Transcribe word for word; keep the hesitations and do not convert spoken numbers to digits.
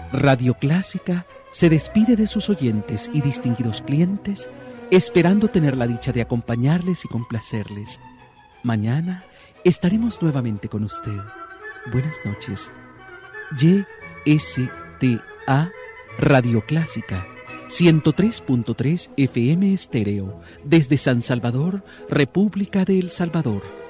Radio Clásica se despide de sus oyentes y distinguidos clientes, esperando tener la dicha de acompañarles y complacerles. Mañana estaremos nuevamente con usted. Buenas noches. Y S T A Radio Clásica, ciento tres punto tres F M Estéreo, desde San Salvador, República de El Salvador.